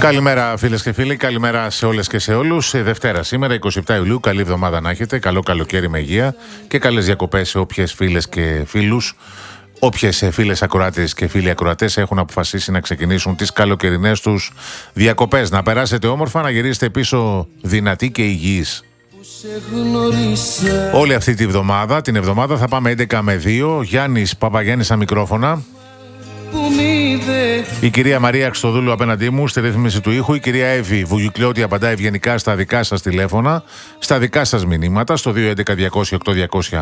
Καλημέρα φίλες και φίλοι, καλημέρα σε όλες και σε όλους. Δευτέρα σήμερα, 27 Ιουλίου, καλή εβδομάδα να έχετε, καλό καλοκαίρι με υγεία και καλές διακοπές σε όποιες φίλες και φίλους, όποιες φίλες ακροάτες και φίλοι ακροατές έχουν αποφασίσει να ξεκινήσουν τις καλοκαιρινές τους διακοπές. Να περάσετε όμορφα, να γυρίσετε πίσω δυνατοί και υγιείς. Όλη αυτή την εβδομάδα θα πάμε 11 με 2, Γιάννης Παπαγιάννης στα μικρόφωνα. Η κυρία Μαρία Αξτοδούλου απέναντί μου στη ρύθμιση του ήχου. Η κυρία Εύη Βουγιουκλιώτη απαντά ευγενικά στα δικά σας τηλέφωνα, στα δικά σας μηνύματα, στο 211-200-8200